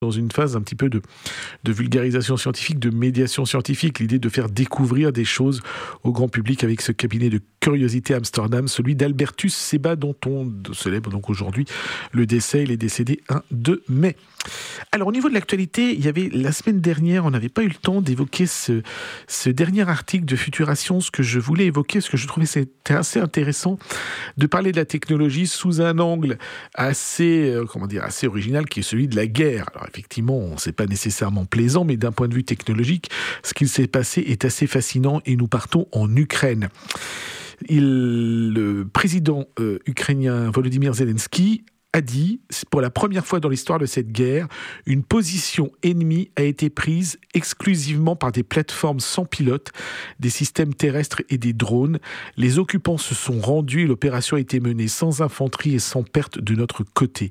dans une phase un petit peu de vulgarisation scientifique, de médiation scientifique, l'idée de faire découvrir des choses au grand public avec ce cabinet de curiosité à Amsterdam, celui d'Albertus Seba, dont on célèbre donc aujourd'hui le décès. Il est décédé un 2 mai. Alors au niveau de l'actualité, il y avait la semaine dernière, on n'avait pas eu le temps d'évoquer ce dernier article de Futura Science que je voulais évoquer, parce que je trouvais c'était assez intéressant de parler de la technologie sous un angle assez original, qui est celui de la guerre. Alors effectivement, c'est pas nécessairement plaisant, mais d'un point de vue technologique, ce qu'il s'est passé est assez fascinant et nous partons en Ukraine. Le président ukrainien Volodymyr Zelensky a dit, pour la première fois dans l'histoire de cette guerre, une position ennemie a été prise exclusivement par des plateformes sans pilote, des systèmes terrestres et des drones. Les occupants se sont rendus et l'opération a été menée sans infanterie et sans perte de notre côté.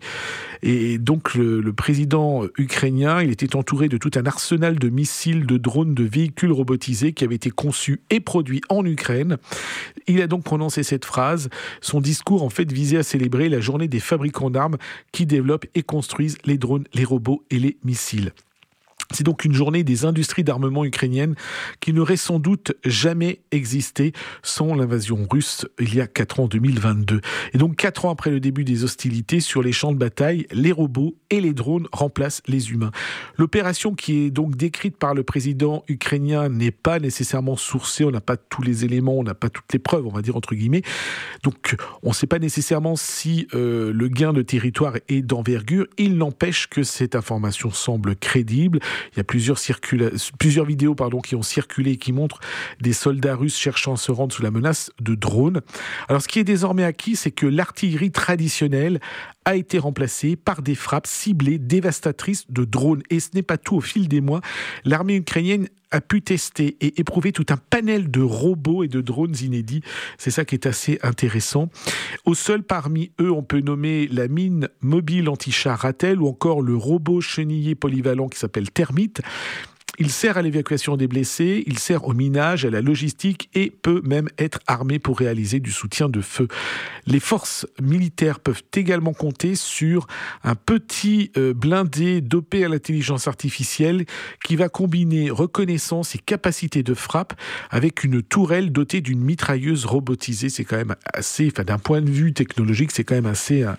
Et donc le président ukrainien, il était entouré de tout un arsenal de missiles, de drones, de véhicules robotisés qui avaient été conçus et produits en Ukraine. Il a donc prononcé cette phrase. Son discours, en fait, visait à célébrer la journée des fabricants d'armes qui développent et construisent les drones, les robots et les missiles. C'est donc une journée des industries d'armement ukrainiennes qui n'aurait sans doute jamais existé sans l'invasion russe il y a 4 ans, en 2022. Et donc 4 ans après le début des hostilités sur les champs de bataille, les robots et les drones remplacent les humains. L'opération qui est donc décrite par le président ukrainien n'est pas nécessairement sourcée, on n'a pas tous les éléments, on n'a pas toutes les preuves, on va dire entre guillemets. Donc on ne sait pas nécessairement si le gain de territoire est d'envergure. Il n'empêche que cette information semble crédible. Il y a plusieurs vidéos qui ont circulé et qui montrent des soldats russes cherchant à se rendre sous la menace de drones. Alors ce qui est désormais acquis, c'est que l'artillerie traditionnelle a été remplacée par des frappes ciblées, dévastatrices de drones. Et ce n'est pas tout. Au fil des mois, l'armée ukrainienne a pu tester et éprouver tout un panel de robots et de drones inédits. C'est ça qui est assez intéressant. Au sol, parmi eux, on peut nommer la mine mobile anti-char Ratel ou encore le robot chenillé polyvalent qui s'appelle Termite. Il sert à l'évacuation des blessés, il sert au minage, à la logistique et peut même être armé pour réaliser du soutien de feu. Les forces militaires peuvent également compter sur un petit blindé dopé à l'intelligence artificielle qui va combiner reconnaissance et capacité de frappe avec une tourelle dotée d'une mitrailleuse robotisée. C'est quand même d'un point de vue technologique, c'est quand même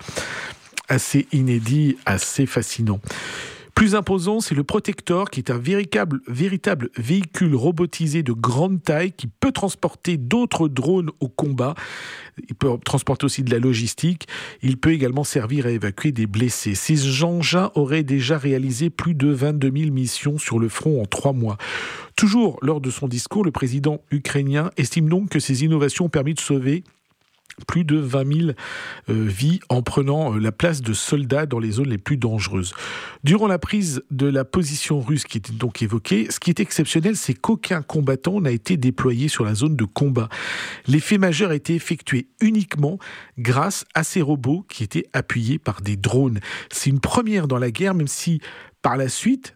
assez inédit, assez fascinant. Plus imposant, c'est le Protector, qui est un véritable véhicule robotisé de grande taille qui peut transporter d'autres drones au combat. Il peut transporter aussi de la logistique. Il peut également servir à évacuer des blessés. Ces engins auraient déjà réalisé plus de 22 000 missions sur le front en 3 mois. Toujours lors de son discours, le président ukrainien estime donc que ces innovations ont permis de sauver plus de 20 000 vies en prenant la place de soldats dans les zones les plus dangereuses. Durant la prise de la position russe qui était donc évoquée, ce qui est exceptionnel, c'est qu'aucun combattant n'a été déployé sur la zone de combat. L'effet majeur a été effectué uniquement grâce à ces robots qui étaient appuyés par des drones. C'est une première dans la guerre, même si par la suite,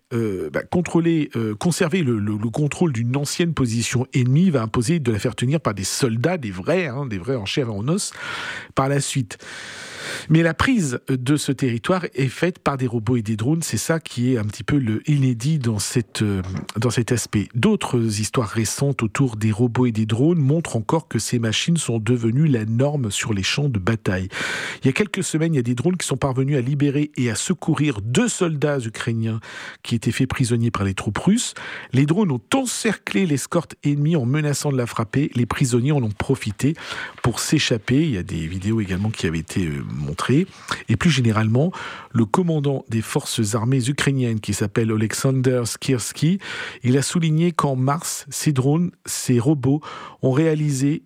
conserver le contrôle d'une ancienne position ennemie va imposer de la faire tenir par des soldats, des vrais en chair et en os, par la suite. Mais la prise de ce territoire est faite par des robots et des drones. C'est ça qui est un petit peu inédit dans cet aspect. D'autres histoires récentes autour des robots et des drones montrent encore que ces machines sont devenues la norme sur les champs de bataille. Il y a quelques semaines, il y a des drones qui sont parvenus à libérer et à secourir 2 soldats ukrainiens qui étaient faits prisonniers par les troupes russes. Les drones ont encerclé l'escorte ennemie en menaçant de la frapper. Les prisonniers en ont profité pour s'échapper. Il y a des vidéos également qui avaient été montrées. Et plus généralement, le commandant des forces armées ukrainiennes, qui s'appelle Alexander Skirsky, il a souligné qu'en mars, ces drones, ces robots ont réalisé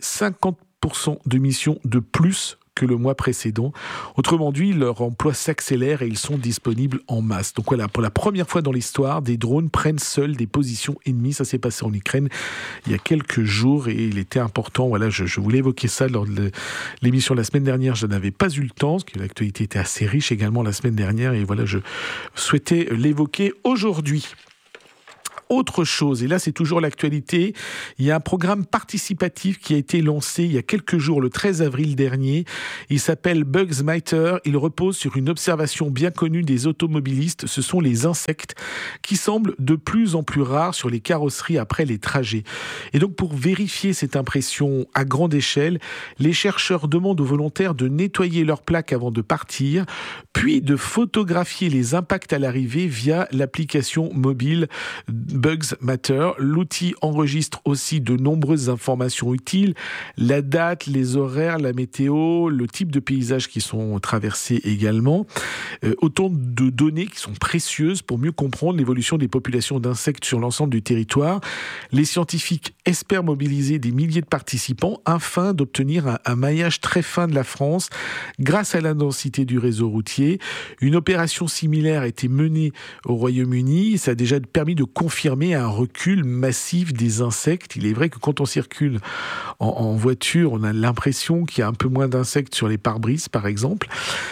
50% de missions de plus que le mois précédent. Autrement dit, leur emploi s'accélère et ils sont disponibles en masse. Donc voilà, pour la première fois dans l'histoire, des drones prennent seuls des positions ennemies. Ça s'est passé en Ukraine il y a quelques jours et il était important. Voilà, je voulais évoquer ça lors de l'émission la semaine dernière. Je n'avais pas eu le temps, parce que l'actualité était assez riche également la semaine dernière. Et voilà, je souhaitais l'évoquer aujourd'hui. autre chose, et là c'est toujours l'actualité, il y a un programme participatif qui a été lancé il y a quelques jours, le 13 avril dernier. Il s'appelle Bugs Matter. Il repose sur une observation bien connue des automobilistes. Ce sont les insectes qui semblent de plus en plus rares sur les carrosseries après les trajets. Et donc pour vérifier cette impression à grande échelle, les chercheurs demandent aux volontaires de nettoyer leurs plaques avant de partir, puis de photographier les impacts à l'arrivée via l'application mobile Bugs Matter. L'outil enregistre aussi de nombreuses informations utiles, la date, les horaires, la météo, le type de paysages qui sont traversés également. Autant de données qui sont précieuses pour mieux comprendre l'évolution des populations d'insectes sur l'ensemble du territoire. Les scientifiques espèrent mobiliser des milliers de participants afin d'obtenir un maillage très fin de la France grâce à la densité du réseau routier. Une opération similaire a été menée au Royaume-Uni. Ça a déjà permis de confirmer un recul massif des insectes. Il est vrai que quand on circule en voiture, on a l'impression qu'il y a un peu moins d'insectes sur les pare-brises, par exemple.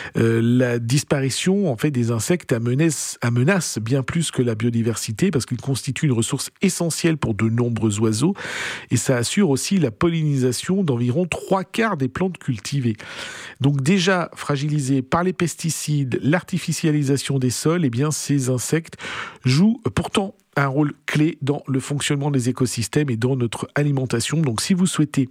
La disparition, en fait, des insectes menace bien plus que la biodiversité parce qu'ils constituent une ressource essentielle pour de nombreux oiseaux et ça assure aussi la pollinisation d'environ 3/4 des plantes cultivées. Donc déjà fragilisés par les pesticides, l'artificialisation des sols, eh bien ces insectes jouent pourtant un rôle clé dans le fonctionnement des écosystèmes et dans notre alimentation. Donc si vous souhaitez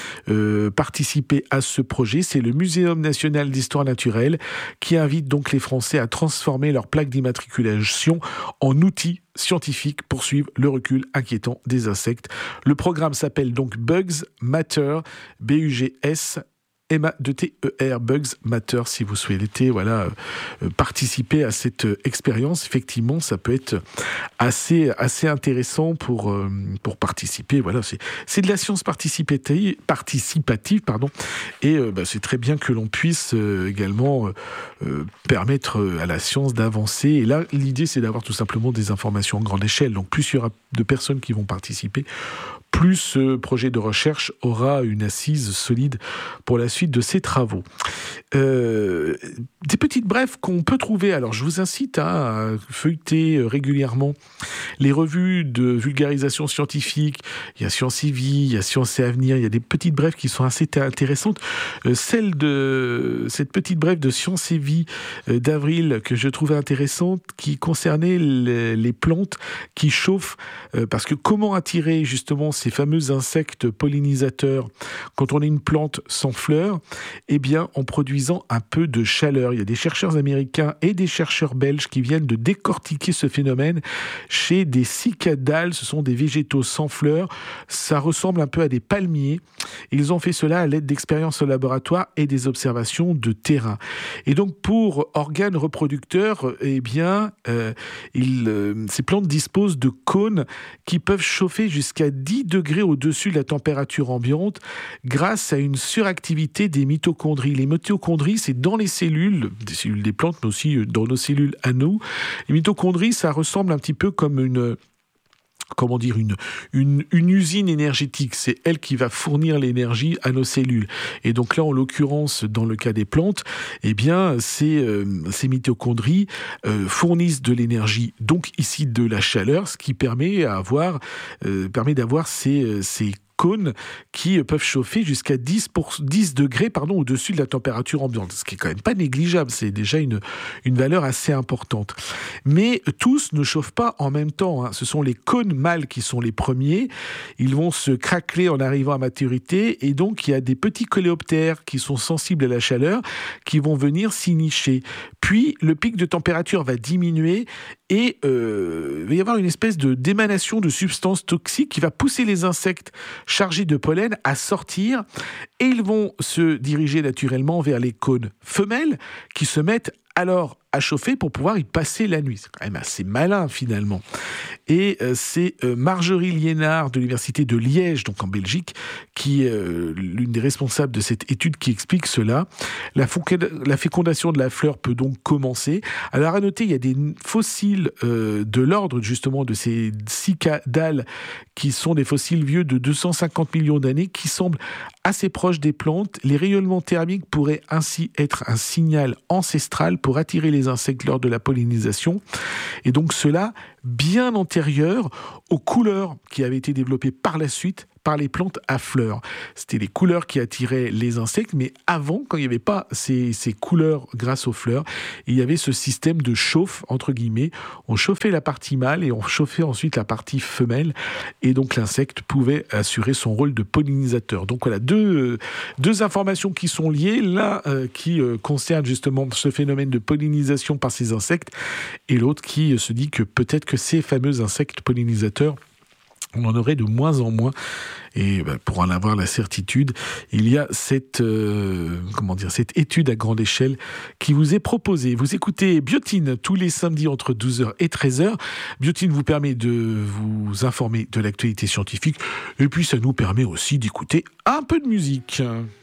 participer à ce projet, c'est le Muséum national d'histoire naturelle qui invite donc les Français à transformer leur plaque d'immatriculation en outils scientifiques pour suivre le recul inquiétant des insectes. Le programme s'appelle donc Bugs Matter, B-U-G-S M-A-T-E-R, Bugs Matter, si vous souhaitez participer à cette expérience. Effectivement, ça peut être assez intéressant pour participer. Voilà, c'est de la science participative, et c'est très bien que l'on puisse également permettre à la science d'avancer. Et là, l'idée, c'est d'avoir tout simplement des informations en grande échelle. Donc, plus il y aura de personnes qui vont participer, plus ce projet de recherche aura une assise solide pour la suite de ses travaux. Des petites brèves qu'on peut trouver. Alors, je vous incite à feuilleter régulièrement les revues de vulgarisation scientifique. Il y a Science et Vie, il y a Science et Avenir. Il y a des petites brèves qui sont assez intéressantes. Celle de cette petite brève de Science et Vie d'avril que je trouvais intéressante, qui concernait les plantes qui chauffent. Parce que comment attirer justement ces fameux insectes pollinisateurs quand on a une plante sans fleurs? Eh bien, en produisant un peu de chaleur. Il y a des chercheurs américains et des chercheurs belges qui viennent de décortiquer ce phénomène chez des cicadales. Ce sont des végétaux sans fleurs. Ça ressemble un peu à des palmiers. Ils ont fait cela à l'aide d'expériences au laboratoire et des observations de terrain. Et donc, pour organes reproducteurs, eh bien, ces plantes disposent de cônes qui peuvent chauffer jusqu'à 10 degrés au-dessus de la température ambiante grâce à une suractivité des mitochondries. Les mitochondries, c'est dans les cellules, des cellules des plantes, mais aussi dans nos cellules à nous. Les mitochondries, ça ressemble un petit peu comme une usine énergétique. C'est elle qui va fournir l'énergie à nos cellules. Et donc là, en l'occurrence, dans le cas des plantes, eh bien, ces mitochondries fournissent de l'énergie, donc ici de la chaleur, ce qui permet d'avoir ces cônes qui peuvent chauffer jusqu'à 10 degrés au-dessus de la température ambiante, ce qui est quand même pas négligeable, c'est déjà une valeur assez importante. Mais tous ne chauffent pas en même temps, hein. Ce sont les cônes mâles qui sont les premiers, ils vont se craqueler en arrivant à maturité, et donc il y a des petits coléoptères qui sont sensibles à la chaleur, qui vont venir s'y nicher. Puis le pic de température va diminuer, et il va y avoir une espèce d'émanation de substances toxiques qui va pousser les insectes chargés de pollen à sortir, et ils vont se diriger naturellement vers les cônes femelles qui se mettent alors à chauffer pour pouvoir y passer la nuit. C'est quand même assez malin finalement. Et c'est Marjorie Liénard de l'Université de Liège, donc en Belgique, qui est l'une des responsables de cette étude qui explique cela. La fécondation de la fleur peut donc commencer. Alors à noter, il y a des fossiles de l'ordre justement de ces cicadales qui sont des fossiles vieux de 250 millions d'années qui semblent assez proches des plantes. Les rayonnements thermiques pourraient ainsi être un signal ancestral pour attirer les insectes lors de la pollinisation. Et donc cela bien antérieur aux couleurs qui avaient été développées par la suite par les plantes à fleurs. C'était les couleurs qui attiraient les insectes, mais avant, quand il n'y avait pas ces couleurs grâce aux fleurs, il y avait ce système de chauffe, entre guillemets. On chauffait la partie mâle et on chauffait ensuite la partie femelle. Et donc l'insecte pouvait assurer son rôle de pollinisateur. Donc voilà, deux informations qui sont liées. L'un qui concerne justement ce phénomène de pollinisation par ces insectes, et l'autre qui se dit que peut-être que ces fameux insectes pollinisateurs, on en aurait de moins en moins. Et pour en avoir la certitude, il y a cette étude à grande échelle qui vous est proposée. Vous écoutez Biotine tous les samedis entre 12h et 13h. Biotine vous permet de vous informer de l'actualité scientifique et puis ça nous permet aussi d'écouter un peu de musique.